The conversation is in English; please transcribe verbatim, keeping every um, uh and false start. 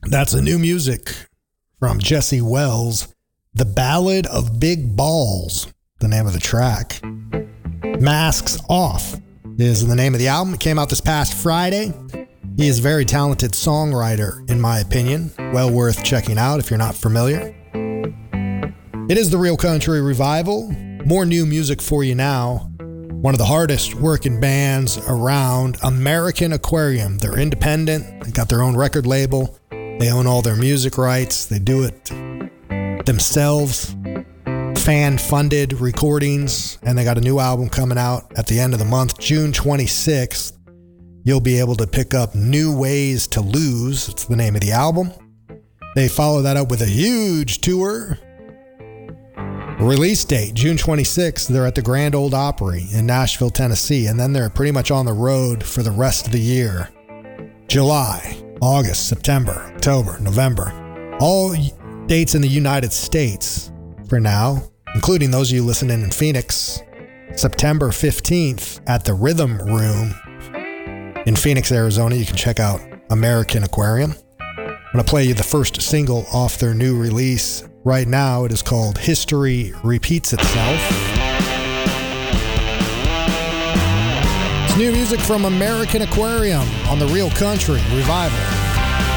That's the new music from Jesse Wells. The Ballad of Big Balls, the name of the track. Masks Off is the name of the album. It came out this past Friday. He is a very talented songwriter, in my opinion. Well worth checking out if you're not familiar. It is the Real Country Revival. More new music for you now. One of the hardest working bands around, American Aquarium. They're independent. They got their own record label. They own all their music rights. They do it themselves. Fan-funded recordings. And they got a new album coming out at the end of the month, June twenty-sixth. You'll be able to pick up New Ways to Lose. It's the name of the album. They follow that up with a huge tour. Release date, June twenty-sixth, they're at the Grand Ole Opry in Nashville, Tennessee, and then they're pretty much on the road for the rest of the year. July, August, September, October, November. All dates in the United States for now, including those of you listening in Phoenix. September fifteenth at the Rhythm Room in Phoenix, Arizona. You can check out American Aquarium. I'm going to play you the first single off their new release. Right now, it is called History Repeats Itself. It's new music from American Aquarium on the Real Country Revival.